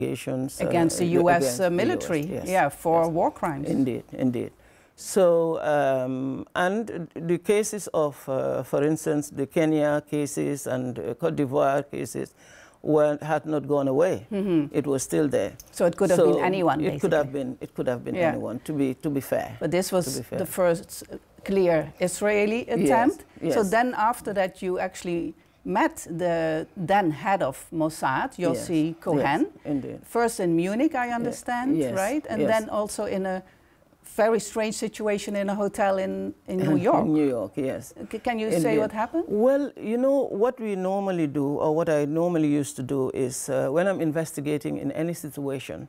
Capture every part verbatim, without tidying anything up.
Against the uh, U S against uh, the military, U S, yes, yeah, for yes. war crimes. Indeed, indeed. So, um, and the cases of, uh, for instance, the Kenya cases and uh, Cote d'Ivoire cases were, had not gone away. Mm-hmm. It was still there. So it could have so been anyone, it basically. Could have been, it could have been yeah. anyone, to be, to be fair. But this was the first clear Israeli attempt. Yes, yes. So then after that you actually met the then head of Mossad, Yossi yes. Cohen. Yes, indeed. First in Munich, I understand, yes. right? And yes. then also in a very strange situation in a hotel in, in New York. In New York, yes. C can you Indeed. say what happened? Well, you know, what we normally do, or what I normally used to do, is uh, when I'm investigating in any situation,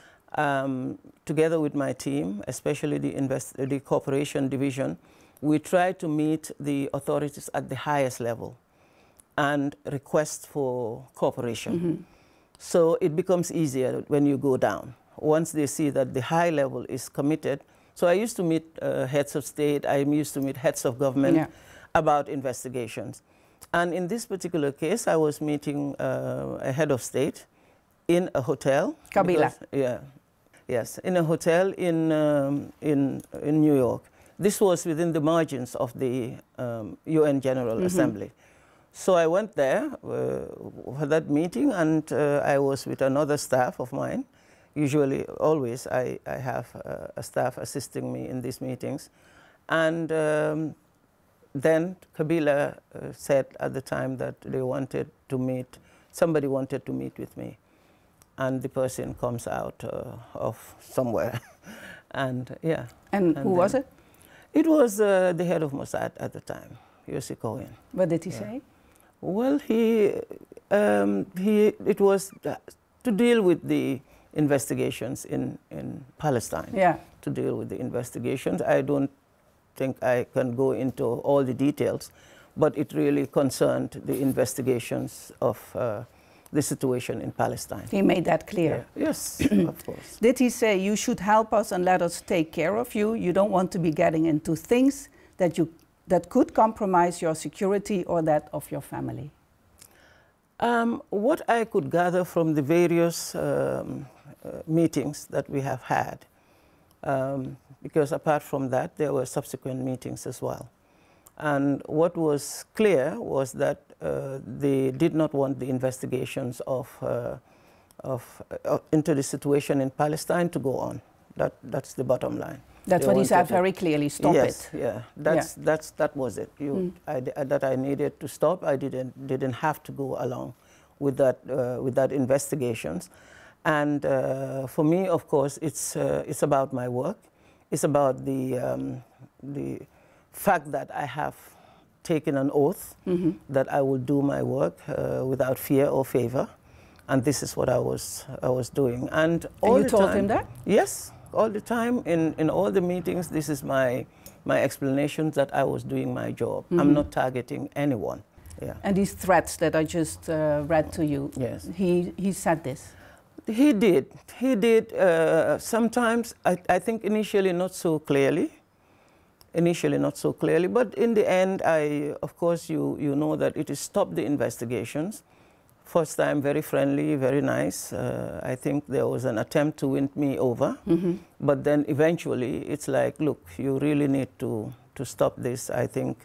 um, together with my team, especially the, invest the cooperation division, we try to meet the authorities at the highest level and request for cooperation. Mm-hmm. So it becomes easier when you go down. Once they see that the high level is committed. So I used to meet uh, heads of state, I used to meet heads of government yeah. about investigations. And in this particular case, I was meeting uh, a head of state in a hotel. Kabila. Because, yeah, yes, in a hotel in, um, in, in New York. This was within the margins of the um, U N General mm-hmm. Assembly. So I went there uh, for that meeting, and uh, I was with another staff of mine. Usually, always, I, I have uh, a staff assisting me in these meetings. And um, then Kabila uh, said at the time that they wanted to meet, somebody wanted to meet with me. And the person comes out uh, of somewhere. and yeah. And, and who was it? It was uh, the head of Mossad at the time, Yossi Cohen. What did he yeah. say? Well, he, um, he, it was to deal with the investigations in, in Palestine. Yeah. To deal with the investigations. I don't think I can go into all the details, but it really concerned the investigations of uh, the situation in Palestine. He made that clear. Yeah. Yes, of course. Did he say, you should help us and let us take care of you? You don't want to be getting into things that, you, that could compromise your security or that of your family? Um, what I could gather from the various um, uh, meetings that we have had, um, because apart from that, there were subsequent meetings as well. And what was clear was that uh, they did not want the investigations of, uh, of, uh, into the situation in Palestine to go on. That, that's the bottom line. That's they what he said to, very clearly, stop yes, it. Yeah, that's, yeah. That's, that was it. You, mm. I, that I needed to stop. I didn't, didn't have to go along with that, uh, with that investigations. And uh, for me, of course, it's, uh, it's about my work. It's about the, um, the fact that I have taken an oath mm-hmm. that I will do my work uh, without fear or favor. And this is what I was, I was doing. And all and you the told time, him that? Yes, all the time. In, in all the meetings, this is my, my explanations that I was doing my job. Mm-hmm. I'm not targeting anyone. Yeah. And these threats that I just uh, read to you, yes. he, he said this? He did. He did. Uh, sometimes, I, I think initially not so clearly. Initially not so clearly. But in the end, I, of course, you, you know that it is stop the investigations. First time, very friendly, very nice. Uh, I think there was an attempt to win me over. Mm-hmm. But then eventually, it's like, look, you really need to, to stop this. I think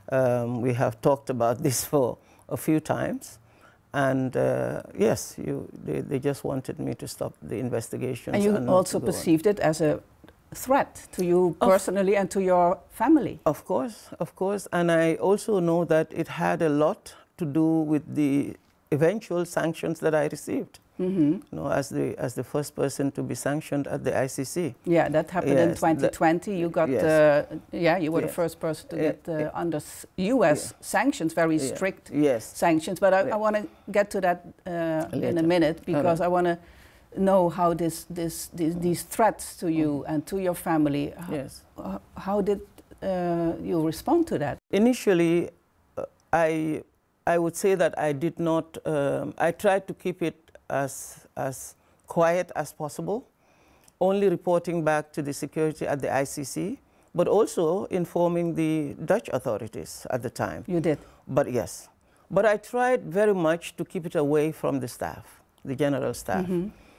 um, we have talked about this for a few times. And uh, yes, you, they, they just wanted me to stop the investigations. And you and also perceived on. it as a threat to you personally of, and to your family. Of course, of course. And I also know that it had a lot to do with the eventual sanctions that I received. Mm-hmm. You know, as the as the first person to be sanctioned at the I C C. Yeah, that happened yes, in twenty twenty. You got, yes. uh, yeah, you were yes. the first person to yeah. get uh, under U S yeah. sanctions, very yeah. strict yes. sanctions. But I, yeah. I want to get to that uh, in a minute, because right. I want to know how this, this, this, these threats to you mm. and to your family, yes. how, how did uh, you respond to that? Initially, uh, I, I would say that I did not, um, I tried to keep it as, as quiet as possible, only reporting back to the security at the I C C, but also informing the Dutch authorities at the time. You did? But yes. But I tried very much to keep it away from the staff, the general staff. Mm-hmm.